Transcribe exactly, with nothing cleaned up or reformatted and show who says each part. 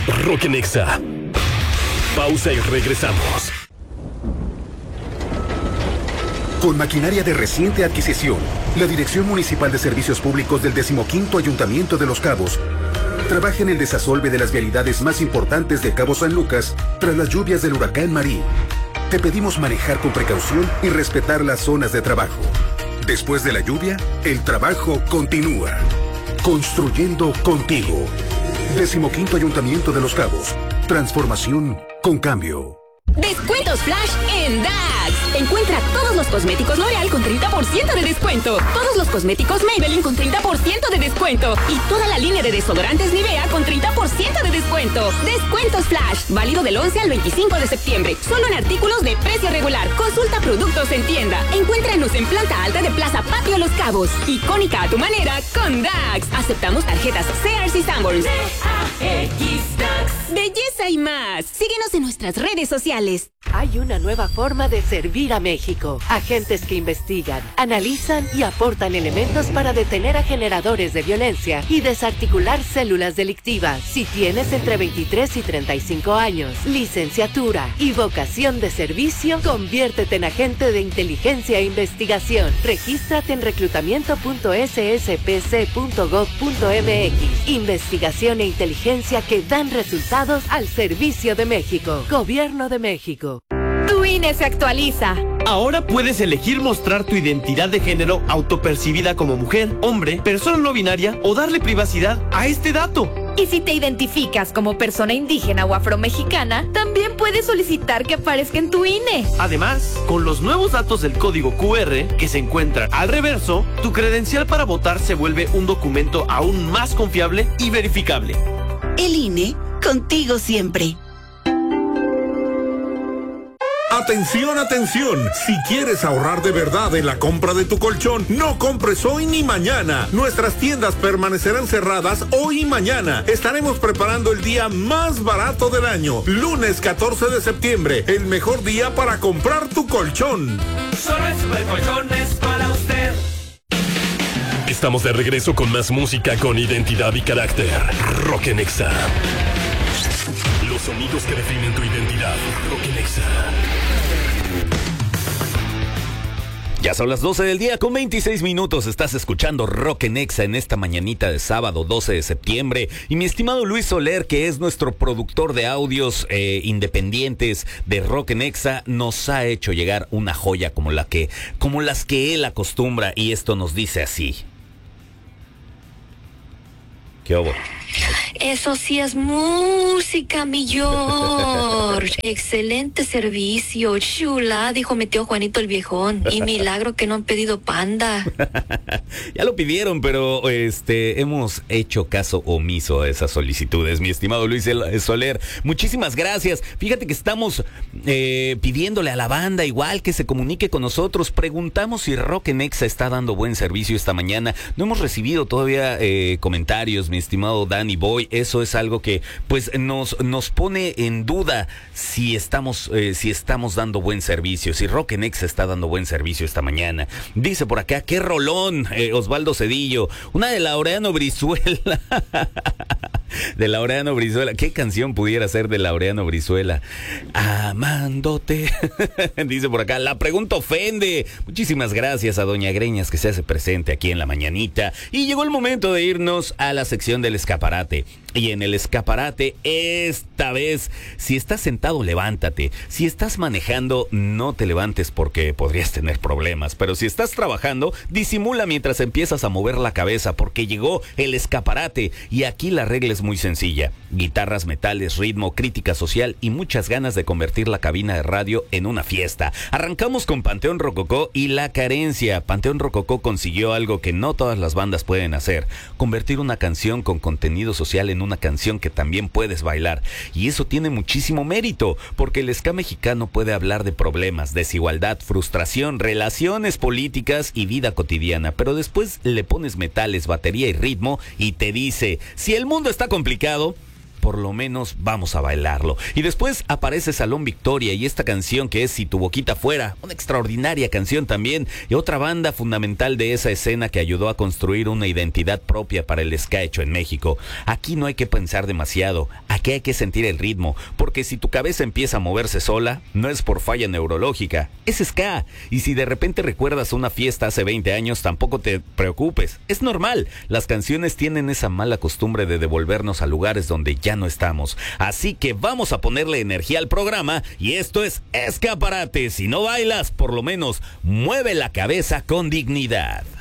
Speaker 1: Rock en Exa. Pausa y regresamos.
Speaker 2: Con maquinaria de reciente adquisición, la Dirección Municipal de Servicios Públicos del decimoquinto Ayuntamiento de Los Cabos trabaja en el desasolve de las vialidades más importantes de Cabo San Lucas tras las lluvias del huracán Marí. Te pedimos manejar con precaución y respetar las zonas de trabajo. Después de la lluvia, el trabajo continúa. Construyendo contigo. Decimoquinto Ayuntamiento de Los Cabos. Transformación con cambio.
Speaker 3: Descuentos Flash en Dax. Encuentra todos los cosméticos L'Oreal con treinta por ciento de descuento. Todos los cosméticos Maybelline con treinta por ciento de descuento. Y toda la línea de desodorantes Nivea con treinta por ciento de descuento. Descuentos Flash. Válido del once al veinticinco de septiembre. Solo en artículos de precio regular. Consulta productos en tienda. Encuéntranos en planta alta de Plaza Patio Los Cabos. Icónica a tu manera con Dax. Aceptamos tarjetas Sears y Sanborns. Belleza y más. Síguenos en nuestras redes sociales.
Speaker 4: Hay una nueva forma de servir a México. Agentes que investigan, analizan y aportan elementos para detener a generadores de violencia y desarticular células delictivas. Si tienes entre veintitrés y treinta y cinco años, licenciatura y vocación de servicio, conviértete en agente de inteligencia e investigación. Regístrate en reclutamiento punto s s p c punto gov punto m x. Investigación e inteligencia que dan resultados al servicio de México. Gobierno de México.
Speaker 5: Tu I N E se actualiza.
Speaker 6: Ahora puedes elegir mostrar tu identidad de género autopercibida como mujer, hombre, persona no binaria o darle privacidad a este dato.
Speaker 5: Y si te identificas como persona indígena o afromexicana, también puedes solicitar que aparezca en tu I N E.
Speaker 6: Además, con los nuevos datos del código Q R que se encuentran al reverso, tu credencial para votar se vuelve un documento aún más confiable y verificable.
Speaker 7: El I N E, contigo siempre.
Speaker 8: Atención, atención. Si quieres ahorrar de verdad en la compra de tu colchón, no compres hoy ni mañana. Nuestras tiendas permanecerán cerradas hoy y mañana. Estaremos preparando el día más barato del año. Lunes catorce de septiembre, el mejor día para comprar tu colchón.
Speaker 9: Solo en Supercolchones para usted.
Speaker 1: Estamos de regreso con más música con identidad y carácter. Rock en Exa. Los sonidos que definen tu identidad. Rock en Exa.
Speaker 10: Ya son las doce del día con veintiséis minutos. Estás escuchando Rock en Exa en esta mañanita de sábado doce de septiembre. Y mi estimado Luis Soler, que es nuestro productor de audios eh, independientes de Rock en Exa, nos ha hecho llegar una joya como la que, como las que él acostumbra. Y esto nos dice así. ¿Qué hubo?
Speaker 11: Eso sí es música, mi George. Excelente servicio, chula, dijo mi tío Juanito el viejón. Y milagro que no han pedido panda.
Speaker 10: Ya lo pidieron, pero este hemos hecho caso omiso a esas solicitudes, mi estimado Luis Soler. Muchísimas gracias. Fíjate que estamos eh, pidiéndole a la banda igual que se comunique con nosotros. Preguntamos si Rock en Exa está dando buen servicio esta mañana. No hemos recibido todavía eh, comentarios, mi estimado Danny Boy. Eso es algo que pues nos, nos pone en duda si estamos, eh, si estamos dando buen servicio, si Rock en Exa está dando buen servicio esta mañana. Dice por acá, qué rolón, eh, Osvaldo Cedillo, una de Laureano Brizuela. De Laureano Brizuela. ¿Qué canción pudiera ser de Laureano Brizuela? Amándote. Dice por acá, la pregunta ofende. Muchísimas gracias a Doña Greñas que se hace presente aquí en la mañanita. Y llegó el momento de irnos a la sección del escaparate. Y en el escaparate, esta vez, si estás sentado, levántate. Si estás manejando, no te levantes porque podrías tener problemas. Pero si estás trabajando, disimula mientras empiezas a mover la cabeza porque llegó el escaparate. Y aquí la regla es muy sencilla. Guitarras, metales, ritmo, crítica social y muchas ganas de convertir la cabina de radio en una fiesta. Arrancamos con Panteón Rococó y La Carencia. Panteón Rococó consiguió algo que no todas las bandas pueden hacer. Convertir una canción con contenido social en una canción que también puedes bailar. Y eso tiene muchísimo mérito, porque el ska mexicano puede hablar de problemas, desigualdad, frustración, relaciones políticas y vida cotidiana. Pero después le pones metales, batería y ritmo y te dice, si el mundo está complicado, por lo menos vamos a bailarlo. Y después aparece Salón Victoria y esta canción que es Si tu boquita fuera, una extraordinaria canción también, y otra banda fundamental de esa escena que ayudó a construir una identidad propia para el ska hecho en México. Aquí no hay que pensar demasiado, aquí hay que sentir el ritmo, porque si tu cabeza empieza a moverse sola, no es por falla neurológica, es ska. Y si de repente recuerdas una fiesta hace veinte años, tampoco te preocupes, es normal. Las canciones tienen esa mala costumbre de devolvernos a lugares donde ya no estamos. Así que vamos a ponerle energía al programa, y esto es Escaparate. Si no bailas, por lo menos mueve la cabeza con dignidad.